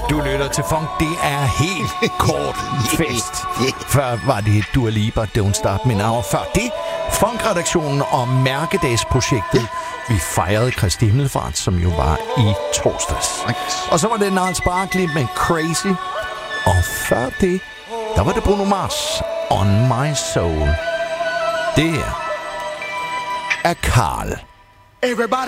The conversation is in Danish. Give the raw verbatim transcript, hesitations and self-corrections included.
Du lytter til Funk. Det er helt kort fest. Før var det Dua Lipa, Don't Start Me Now. Før det, Funk-redaktionen og Mærkedagsprojektet. Vi fejrede Kristi Himmelfart, som jo var i torsdags. Og så var det Gnarls Barkley med Crazy. Og før det, der var det Bruno Mars, On My Soul. Det her er Carl. Everybody